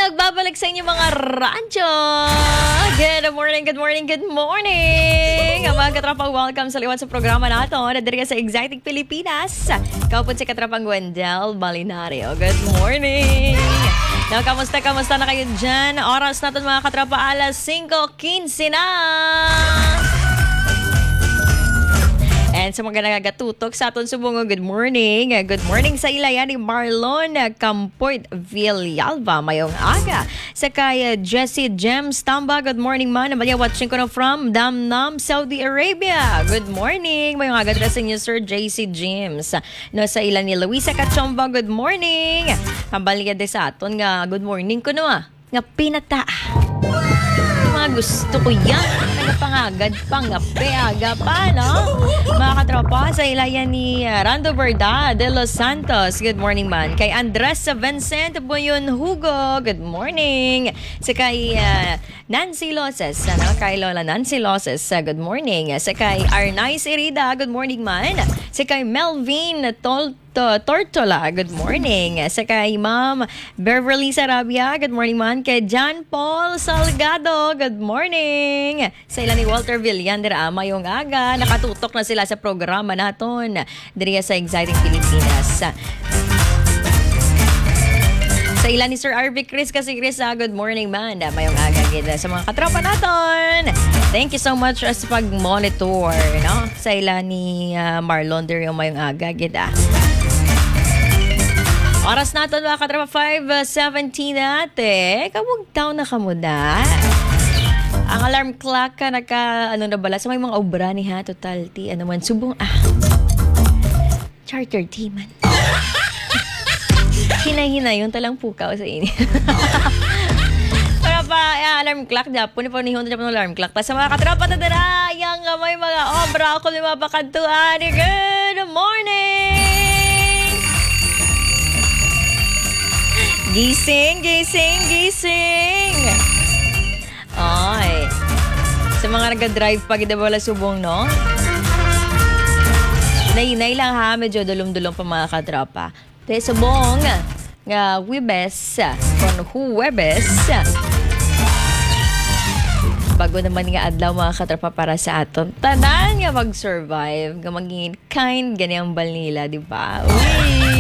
nagbabalik sa inyo mga radyo. Good morning, good morning, good morning. Mga katrapang, welcome sa liwan sa programa nato. Nadiri ka sa Exciting Pilipinas. Kaupon si katrapang Wendell Balinario. Good morning. Now, kamusta na kayo dyan? Oras natin mga katrapa, alas 5:15 na. And sa mga nagagatutok sa aton subungo, good morning. Good morning sa ilaya ni Marlon Campoit Villalba, mayong aga. Sa kay Jessie Gems Tamba, good morning man. Nabalya, watching ko na from Damnam, Saudi Arabia. Good morning. Mayong aga dressing niyo, Sir JC Gems. No, sa ilan ni Luisa Kachomba, good morning. Nabalya de sa aton nga, good morning ko no nga pinata. Mga gusto ko yan. Nagapangagad pangape aga pa, no? Mga katropa, sa ilayan ni Rando Verdad de Los Santos. Good morning man. Kay Andres Vincent Boyon Hugo. Good morning. Sa kay Nancy Loses. Kay Lola Nancy Loses. Good morning. Sa kay Arnaiz Irida. Good morning man. Sa kay Melvin Tortola, good morning. Sa kay Ma'am Beverly Sarabia, good morning man. Kay John Paul Salgado, good morning. Sa ilan ni Walter Villander, mayong aga. Nakatutok na sila sa programa naton diriya sa Exciting Pilipinas. Sa ilan ni Sir Arvic Chris good morning man. Mayong aga gid sa mga katropa naton. Thank you so much sa pag-monitor, no? Sa ilan ni Marlon Dario, mayong aga gid. Oras natin mga katropa, 5:17 natin. Kabog down na ka muna. Ang alarm clock ka na bala sa may mga obra ni ha, totality. Ano man, subong charter team man. Hinay-hinay, yung talang pukaw sa ini. Para pa, alarm clock, Japon pa nihon na alarm clock. Tapos sa mga katropa na dara, yung may mga obra ako may mapakantuan. Good morning! Gising, gising, gising! Ay, sa mga nag-drive pag idabala subong, no? Nainay lang ha, medyo dulong-dulong pa mga katropa. Te subong nga Webes, kon Huwebes. Bago naman nga adlaw mga katropa para sa aton tanan nga mag-survive, nga maging kind ganiyang balnila, di ba? Uy!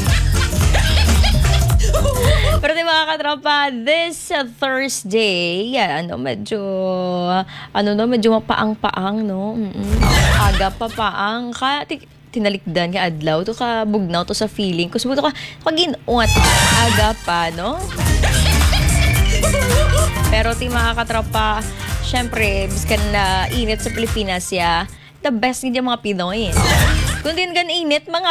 Pero di mga katropa, this Thursday, medyo mapaang-paang, no? Aga pa paang ka, tinalikdan ka adlaw, to ka bugnaw to sa feeling. Kasi mo to ka ginuot, aga pa, no? Pero ti mga katropa, syempre, biskan na init sa Pilipinas ya, the best nga mga Pinoy. Kung din gan init, mga